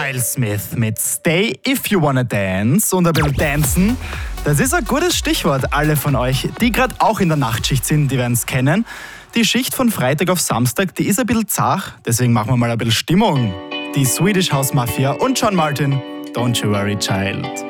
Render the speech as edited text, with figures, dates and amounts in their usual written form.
Miles Smith mit Stay If You Wanna Dance und ein bisschen Dancen. Das ist ein gutes Stichwort. Alle von euch, die gerade auch in der Nachtschicht sind, die werden es kennen. Die Schicht von Freitag auf Samstag, die ist ein bisschen zach, deswegen machen wir mal ein bisschen Stimmung. Die Swedish House Mafia und John Martin, Don't You Worry Child.